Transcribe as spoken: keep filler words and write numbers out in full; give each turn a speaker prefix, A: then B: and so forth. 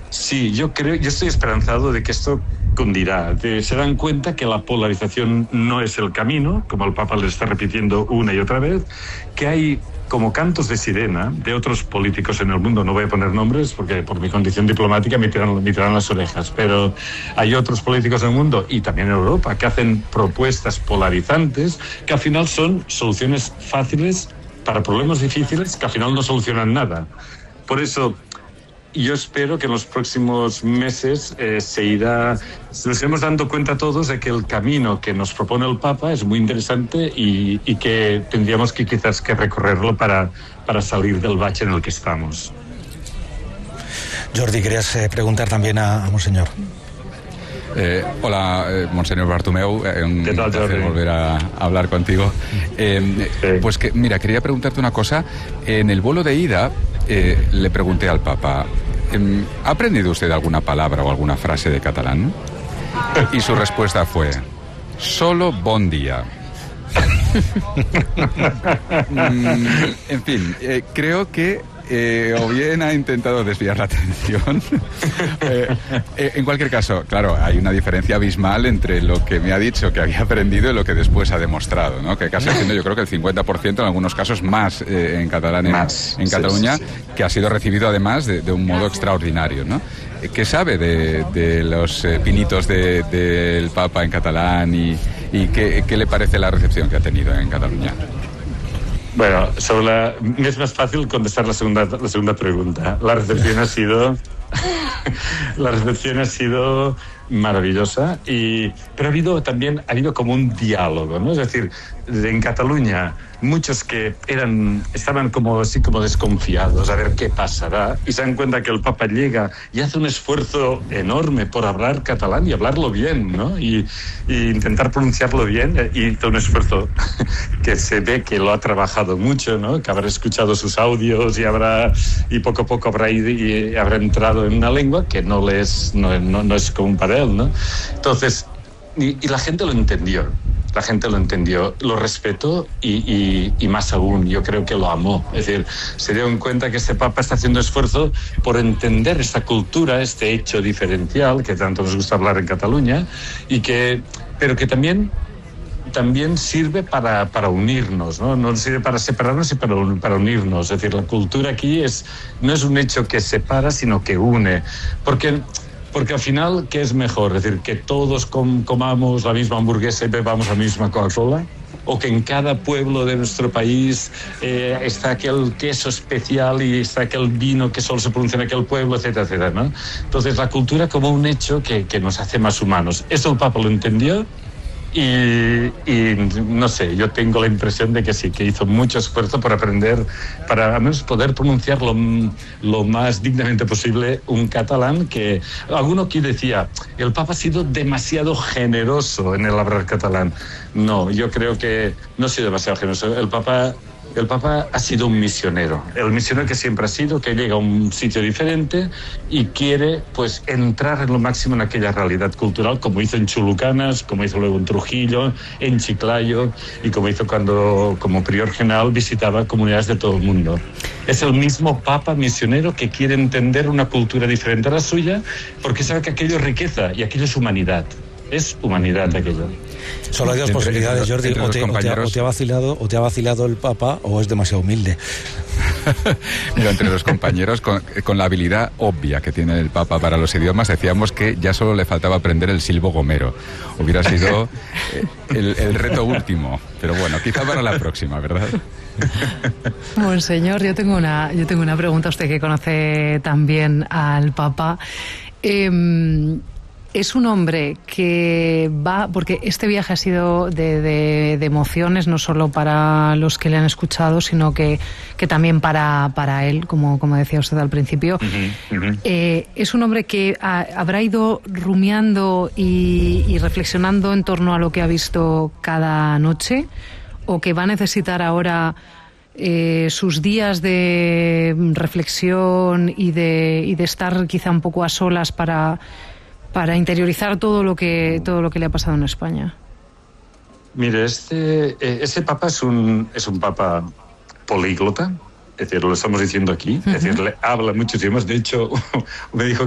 A: Sí, yo creo, yo estoy esperanzado de que esto cundirá. De, se dan cuenta que la polarización no es el camino, como el Papa le está repitiendo una y otra vez, que hay como cantos de sirena de otros políticos en el mundo, no voy a poner nombres porque por mi condición diplomática me tiran, me tiran las orejas, pero hay otros políticos en el mundo y también en Europa que hacen propuestas polarizantes que al final son soluciones fáciles para problemas difíciles que al final no solucionan nada. Por eso yo espero que en los próximos meses eh, se irá, nos iremos dando cuenta todos de que el camino que nos propone el Papa es muy interesante y, y que tendríamos que quizás que recorrerlo para, para salir del bache en el que estamos.
B: Jordi, querías eh, preguntar también a, a Monseñor.
C: Eh, hola, eh, Monseñor Bartomeu, eh, un
A: ¿Qué tal,
C: placer
A: Jordi?
C: volver a, a hablar contigo. Eh,
A: Sí.
C: Pues que, mira, quería preguntarte una cosa. En el vuelo de ida eh, le pregunté al Papa, eh, ¿ha aprendido usted alguna palabra o alguna frase de catalán? Y su respuesta fue, solo bon día. mm, en fin, eh, creo que Eh, o bien ha intentado desviar la atención. eh, eh, en cualquier caso, claro, hay una diferencia abismal entre lo que me ha dicho que había aprendido y lo que después ha demostrado, ¿no? Que casi haciendo, yo creo que el cincuenta por ciento, en algunos casos más eh, en catalán en,
A: Más,
C: en
A: sí,
C: Cataluña,
A: sí, sí.
C: que ha sido recibido además de, de un modo extraordinario, ¿no? ¿Qué sabe de, de los eh, pinitos del de, de Papa en catalán y, y qué, qué le parece la recepción que ha tenido en Cataluña?
A: Bueno, sobre la, es más fácil contestar la segunda, la segunda pregunta. La recepción ha sido, la recepción ha sido maravillosa, y, pero ha habido también ha habido como un diálogo, ¿no? Es decir, en Cataluña muchos que eran estaban como así como desconfiados a ver qué pasará, y se dan cuenta que el Papa llega y hace un esfuerzo enorme por hablar catalán y hablarlo bien, ¿no? Y, y intentar pronunciarlo bien, y hizo un esfuerzo que se ve que lo ha trabajado mucho, ¿no? Que habrá escuchado sus audios y habrá y poco a poco habrá ido y habrá entrado en una lengua que no le es no, no, no es común para él, ¿no? Entonces, y, y la gente lo entendió. La gente lo entendió, lo respetó y, y, y más aún, yo creo que lo amó. Es decir, se dio en cuenta que este Papa está haciendo esfuerzo por entender esta cultura, este hecho diferencial que tanto nos gusta hablar en Cataluña, y que, pero que también, también sirve para, para unirnos, ¿no? No sirve para separarnos, sino para, para unirnos. Es decir, la cultura aquí es, no es un hecho que separa, sino que une. Porque... Porque al final, ¿qué es mejor? Es decir, que todos com- comamos la misma hamburguesa y bebamos la misma Coca-Cola, o que en cada pueblo de nuestro país eh, está aquel queso especial y está aquel vino que solo se produce en aquel pueblo, etcétera, etcétera, ¿no? Entonces, la cultura como un hecho que, que nos hace más humanos. Eso el Papa lo entendió. Y, y no sé, yo tengo la impresión de que sí, que hizo mucho esfuerzo por aprender, para al menos poder pronunciar lo, lo más dignamente posible un catalán, que alguno aquí decía, el Papa ha sido demasiado generoso en el hablar catalán. No, yo creo que no ha sido demasiado generoso. El Papa... El Papa ha sido un misionero, el misionero que siempre ha sido, que llega a un sitio diferente y quiere pues entrar en lo máximo en aquella realidad cultural, como hizo en Chulucanas, como hizo luego en Trujillo, en Chiclayo, y como hizo cuando como prior general visitaba comunidades de todo el mundo. Es el mismo Papa misionero que quiere entender una cultura diferente a la suya, porque sabe que aquello es riqueza y aquello es humanidad. Es humanidad aquello.
B: Solo hay dos
C: Entre-
B: posibilidades,
C: entre-
B: Jordi.
C: entre
B: O
C: los
B: te, o, te,
C: compañeros-
B: o te ha vacilado, o te ha vacilado el Papa, o es demasiado humilde.
C: Mira, entre los compañeros, con, con la habilidad obvia que tiene el Papa para los idiomas, decíamos que ya solo le faltaba aprender el silbo gomero. Hubiera sido eh, el, el reto último. Pero bueno, quizá para la próxima, ¿verdad?
D: Monseñor, yo tengo una, yo tengo una pregunta, usted que conoce también al Papa. Eh, Es un hombre que va, porque este viaje ha sido de, de, de emociones, no solo para los que le han escuchado, sino que, que también para, para él, como, como decía usted al principio.
A: Uh-huh, uh-huh.
D: Eh, es un hombre que ha, habrá ido rumiando y, y reflexionando en torno a lo que ha visto cada noche, o que va a necesitar ahora eh, sus días de reflexión y de, y de estar quizá un poco a solas para... para interiorizar todo lo que todo lo que le ha pasado en España.
A: Mire, este, eh, este Papa es un, es un Papa políglota, es decir, lo estamos diciendo aquí, uh-huh. Es decir, le habla muchos idiomas. De hecho, me dijo